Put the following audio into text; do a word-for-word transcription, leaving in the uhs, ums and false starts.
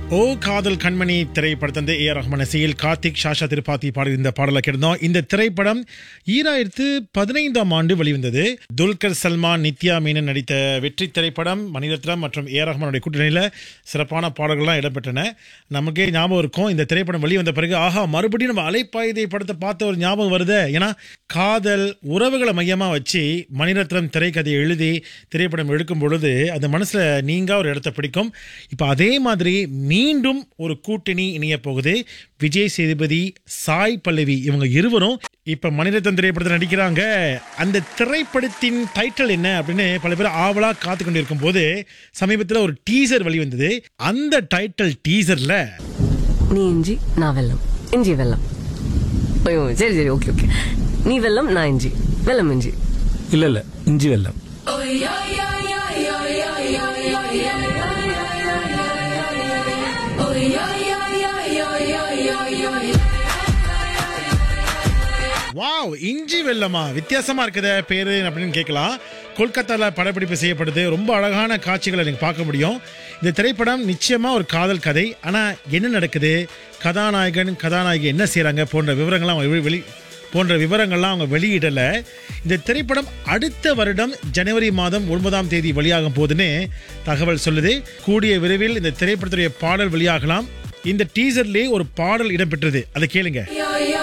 ஓ காதல் கண்மணி திரைப்படத்தந்து A R Rahman இசையில் கார்த்திக் சாஷா திருப்பாத்தி பாடி இந்த பாடலை கேட்டோம். இந்த திரைப்படம் ஈராயிரத்து பதினைந்தாம் ஆண்டு வெளிவந்தது. துல்கர் சல்மான், நித்யா மேனன் நடித்த வெற்றி திரைப்படம். மணிரத்னம் மற்றும் ஏ ஆர் ரஹ்மானுடைய கூட்டணியில் சிறப்பான பாடல்கள்லாம் இடம்பெற்றன. நமக்கே ஞாபகம் இருக்கும், இந்த திரைப்படம் வெளிவந்த பிறகு ஆஹா மறுபடியும் நம்ம அலைப்பாயுதை படத்தை பார்த்த ஒரு ஞாபகம் வருது. ஏன்னா காதல் உறவுகளை மையமாக வச்சு மணிரத்னம் திரைக்கதையை எழுதி திரைப்படம் எடுக்கும் பொழுது அது மனசில் நீங்கா ஒரு இடத்தை பிடிக்கும். இப்போ அதே மாதிரி மீண்டும் ஒரு கூட்டணி இணைய போகுது. விஜய் சேதுபதி, சாய் பல்லவி இவங்க இருவரும் இப்ப மணிரத்னம் திரைப்படத்தில் நடிக்கிறாங்க. அந்த திரைப்படத்தின் டைட்டில் என்ன அப்படின்னு பல பேர் ஆவலா காத்து கொண்டிருக்கும் போது சமீபத்தில் ஒரு டீசர் வெளிவந்தது. அந்த டைட்டில் டீசர்ல நீ இஞ்சி நான் வெல்லம், இஞ்சி வெல்லம். ஐயோ சரி சரி ஓகே ஓகே. நீ வெல்லம் நான் இஞ்சி, வெல்லம் இஞ்சி. இல்ல இல்ல இஞ்சி வெல்லம். வாவ், இஞ்சி வெல்லமா, வித்தியாசமா இருக்குத பேரு அப்படின்னு கேட்கலாம். கொல்கத்தால படப்பிடிப்பு செய்யப்படுது. ரொம்ப அழகான காட்சிகளை நீங்க பார்க்க முடியும். இந்த திரைப்படம் நிச்சயமா ஒரு காதல் கதை. ஆனா என்ன நடக்குது, கதாநாயகன் கதாநாயகி என்ன செய்யறாங்க போன்ற விவரங்கள்லாம் அவங்க வெளி போன்ற விவரங்கள்லாம் அவங்க வெளியிடல. இந்த திரைப்படம் அடுத்த வருடம் ஜனவரி மாதம் ஒன்பதாம் தேதி வெளியாகும் போதுன்னு தகவல் சொல்லுது. கூடிய விரைவில் இந்த திரைப்படத்துடைய பாடல் வெளியாகலாம். இந்த டீசர்லேயே ஒரு பாடல் இடம்பெற்றது, அதை கேளுங்க.